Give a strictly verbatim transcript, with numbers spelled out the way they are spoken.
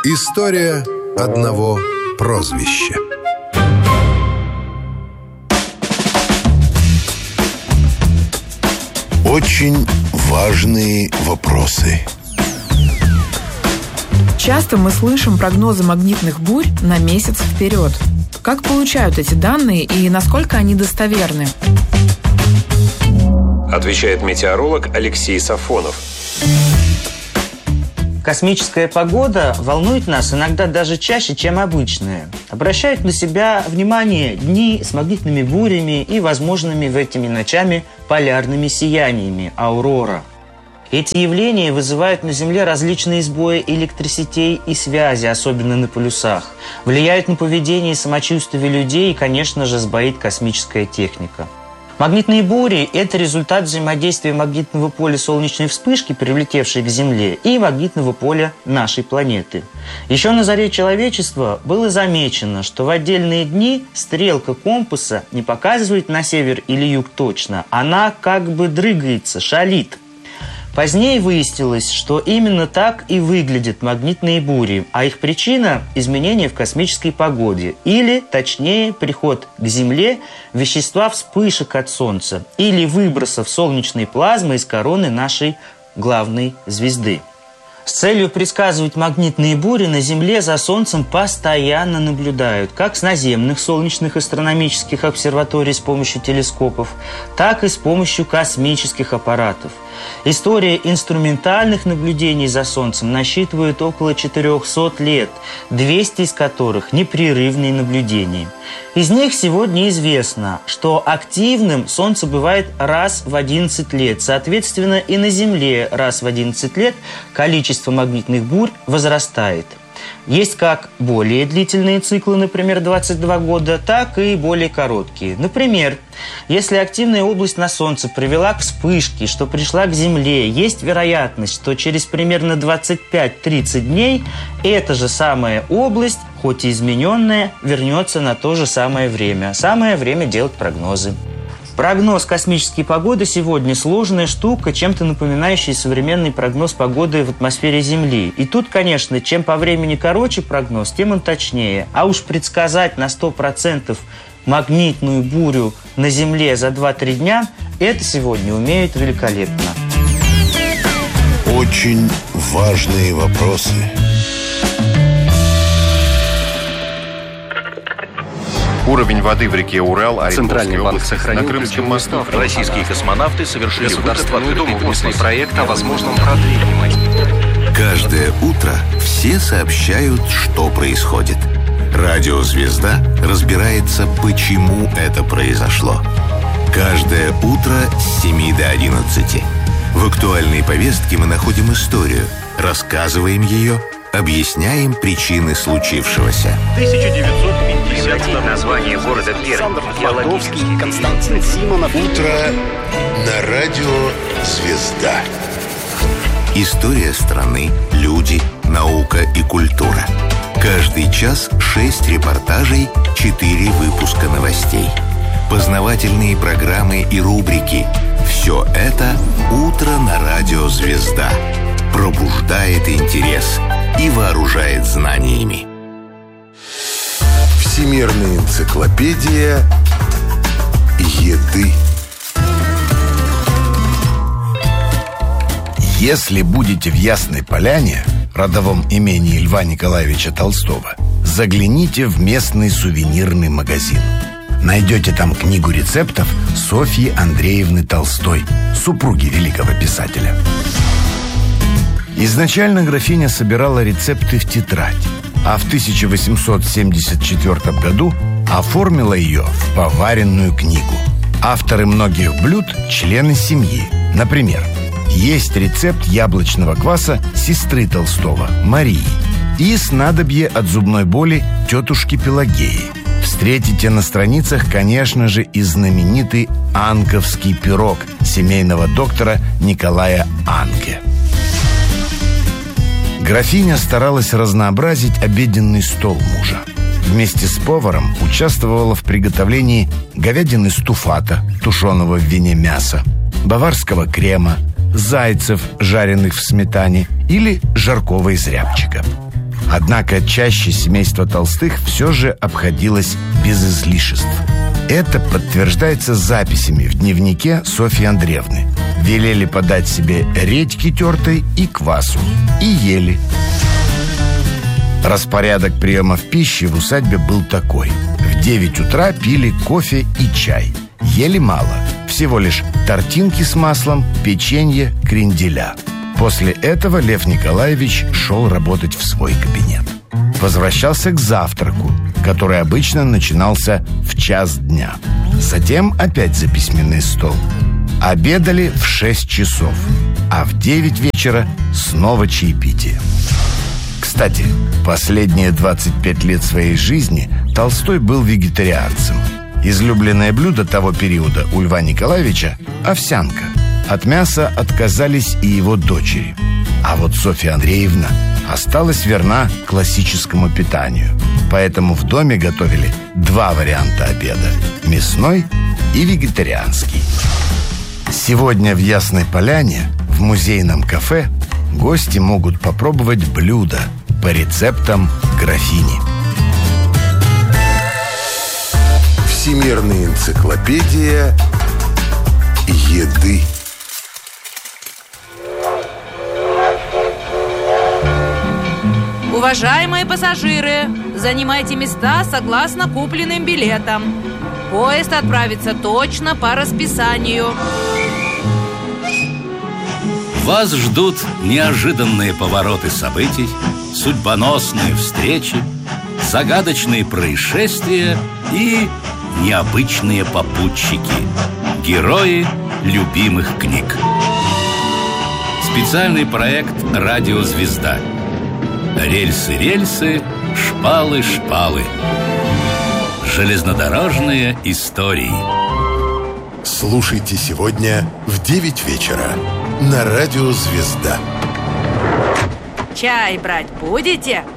История одного прозвища. Очень важные вопросы. Часто мы слышим прогнозы магнитных бурь на месяц вперед. Как получают эти данные и насколько они достоверны? Отвечает метеоролог Алексей Сафонов. Космическая погода волнует нас иногда даже чаще, чем обычная. Обращают на себя внимание дни с магнитными бурями и возможными в этими ночами полярными сияниями – аурора. Эти явления вызывают на Земле различные сбои электросетей и связи, особенно на полюсах. Влияют на поведение и самочувствие людей и, конечно же, сбоит космическая техника. Магнитные бури – это результат взаимодействия магнитного поля солнечной вспышки, прилетевшей к Земле, и магнитного поля нашей планеты. Еще на заре человечества было замечено, что в отдельные дни стрелка компаса не показывает на север или юг точно, она как бы дрыгается, шалит. Позднее выяснилось, что именно так и выглядят магнитные бури, а их причина – изменения в космической погоде, или, точнее, приход к Земле вещества вспышек от Солнца или выбросов солнечной плазмы из короны нашей главной звезды. С целью предсказывать магнитные бури на Земле за Солнцем постоянно наблюдают как с наземных солнечных астрономических обсерваторий с помощью телескопов, так и с помощью космических аппаратов. История инструментальных наблюдений за Солнцем насчитывает около четырехсот лет, двести из которых непрерывные наблюдения. Из них сегодня известно, что активным Солнце бывает раз в одиннадцать лет. Соответственно, и на Земле раз в одиннадцать лет количество магнитных бурь возрастает. Есть как более длительные циклы, например, двадцать два года, так и более короткие. Например, если активная область на Солнце привела к вспышке, что пришла к Земле, есть вероятность, что через примерно двадцать пять - тридцать дней эта же самая область, хоть и измененная, вернется на то же самое время. Самое время делать прогнозы. Прогноз космической погоды сегодня сложная штука, чем-то напоминающая современный прогноз погоды в атмосфере Земли. И тут, конечно, чем по времени короче прогноз, тем он точнее. А уж предсказать на сто процентов магнитную бурю на Земле за два-три дня – это сегодня умеют великолепно. Очень важные вопросы. Уровень воды в реке Урал, Центральный банк сохранил ключевую мосту. Российские космонавты совершили Государственную Думу внесли проект о возможном продлении. Каждое утро все сообщают, что происходит. Радио «Звезда» разбирается, почему это произошло. Каждое утро с семи до одиннадцати. В актуальной повестке мы находим историю, рассказываем ее, объясняем причины случившегося. тысяча девятьсот пятьдесят Название города Пермь. Геологический. Константин Симонов. Утро на радио «Звезда». История страны, люди, наука и культура. Каждый час шесть репортажей, четыре выпуска новостей. Познавательные программы и рубрики. Все это «Утро на радио «Звезда». Пробуждает интерес и вооружает знаниями. Всемирная энциклопедия еды. Если будете в Ясной Поляне, родовом имении Льва Николаевича Толстого, загляните в местный сувенирный магазин. Найдете там книгу рецептов Софьи Андреевны Толстой, супруги великого писателя. Изначально графиня собирала рецепты в тетрадь, а в тысяча восемьсот семьдесят четвёртом году оформила ее в поваренную книгу. Авторы многих блюд – члены семьи. Например, есть рецепт яблочного кваса сестры Толстого, Марии, и снадобье от зубной боли тетушки Пелагеи. Встретите на страницах, конечно же, и знаменитый анковский пирог семейного доктора Николая Анке. Графиня старалась разнообразить обеденный стол мужа. Вместе с поваром участвовала в приготовлении говядины стуфата, тушеного в вине мяса, баварского крема, зайцев, жареных в сметане, или жаркого из рябчика. Однако чаще семейство Толстых все же обходилось без излишеств. Это подтверждается записями в дневнике Софьи Андреевны. Велели подать себе редьки тертой и квасу. И ели. Распорядок приемов пищи в усадьбе был такой. В девять утра пили кофе и чай. Ели мало. Всего лишь тортинки с маслом, печенье, кренделя. После этого Лев Николаевич шел работать в свой кабинет. Возвращался к завтраку, который обычно начинался в час дня. Затем опять за письменный стол. Обедали в шесть часов, а в девять вечера снова чаепитие. Кстати, последние двадцать пять лет своей жизни Толстой был вегетарианцем. Излюбленное блюдо того периода у Льва Николаевича – овсянка. От мяса отказались и его дочери. А вот Софья Андреевна осталась верна классическому питанию. Поэтому в доме готовили два варианта обеда – мясной и вегетарианский. Сегодня в Ясной Поляне, в музейном кафе, гости могут попробовать блюда по рецептам графини. Всемирная энциклопедия еды. Уважаемые пассажиры, занимайте места согласно купленным билетам. Поезд отправится точно по расписанию. Вас ждут неожиданные повороты событий, судьбоносные встречи, загадочные происшествия и необычные попутчики, герои любимых книг. Специальный проект «Радио Звезда». Рельсы, рельсы, шпалы, шпалы. Железнодорожные истории. Слушайте сегодня в девять вечера на Радио Звезда. Чай брать будете?